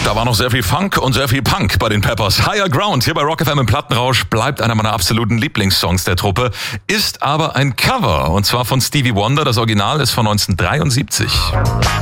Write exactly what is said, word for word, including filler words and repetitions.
Da war noch sehr viel Funk und sehr viel Punk bei den Peppers. Higher Ground hier bei Rock F M im Plattenrausch bleibt einer meiner absoluten Lieblingssongs der Truppe, ist aber ein Cover und zwar von Stevie Wonder. Das Original ist von neunzehnhundertdreiundsiebzig.